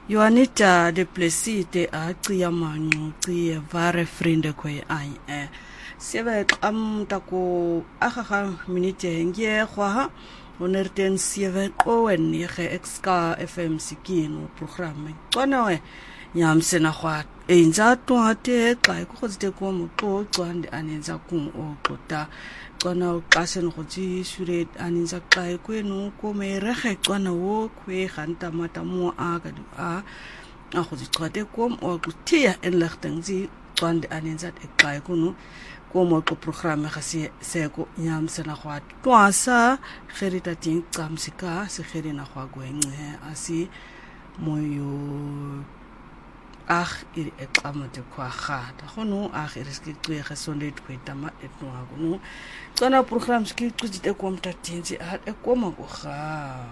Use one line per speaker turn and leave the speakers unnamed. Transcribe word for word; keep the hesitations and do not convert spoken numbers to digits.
Joanita de Plessis a cia mangu cia vare frinde kwe ai e sebe am tako akaha minute ngie kwa onerten sebe koen yeke exka F M sikino programme kwana we nyam sena kwa enza to ate kai ko zite ko mo to twande anenza kun o kota kwana kasen go tsi sure anenza kai kwenu ko me rege kwana wo kwe ganta mata mo a ka a a go tsi twate ko o kutia en lachtang zi twande anenza e kai kunu ko mo ko programme ga se se ko nyam sena kwa twasa gerita tin tsamsika se gerina kwa gwenye asi moyo ach ir eklamate kwa khata khono ach ir ski tue gesonde kweta ma etno agunu tsona program ski kuzite komta tinzi a ekoma go ga